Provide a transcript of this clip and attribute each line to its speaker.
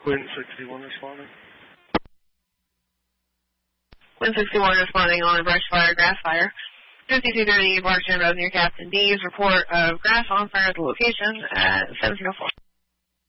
Speaker 1: Wind 61 responding.
Speaker 2: Wind 61 responding on a brush fire, grass fire. 5230 Barkston Road near Captain D's. Report of grass on fire at the location at 1704.